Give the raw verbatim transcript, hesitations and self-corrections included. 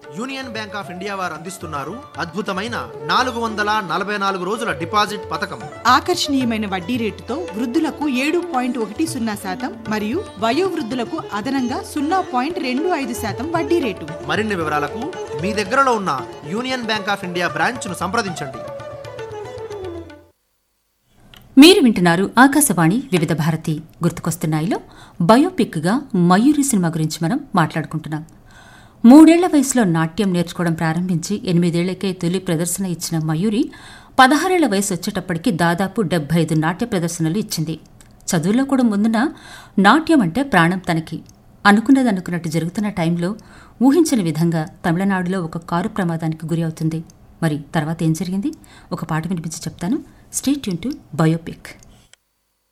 Union bank of India వారు అందిస్తున్నారు అద్భుతమైన నాలుగు వందల నలభై నాలుగు రోజుల డిపాజిట్ పథకం. ఆకర్షణీయమైన వడ్డీ రేటుతో వృద్ధులకు ఏడు పాయింట్ ఒకటి సున్నా శాతం మరియు వయోవృద్ధులకు అదనంగా సున్నా పాయింట్ రెండు ఐదు శాతం వడ్డీ రేటు. మరిన్ని వివరాలకు మీ దగ్గరలో ఉన్న union bank of India branch ను సంప్రదించండి. మీరు వింటున్నారు ఆకాశవాణి వివిధ భారతి. గుర్తుకొస్తున్నాయిలో బయోపిక్గా మయూరి సినిమా గురించి మనం మాట్లాడుకుంటున్నాం. మూడేళ్ల వయసులో నాట్యం నేర్చుకోవడం ప్రారంభించి ఎనిమిదేళ్లకే తొలి ప్రదర్శన ఇచ్చిన మయూరి పదహారేళ్ల వయసు వచ్చేటప్పటికి దాదాపు డెబ్బై ఐదు నాట్య ప్రదర్శనలు ఇచ్చింది. చదువులో కూడా ముందున నాట్యం అంటే ప్రాణం తనకి. అనుకున్నది అనుకున్నట్టు జరుగుతున్న టైంలో ఊహించని విధంగా తమిళనాడులో ఒక కారు ప్రమాదానికి గురి అవుతుంది. మరి తర్వాత ఏం జరిగింది? ఒక పాట వినిపించి చెప్తాను. Stay tune to biopic.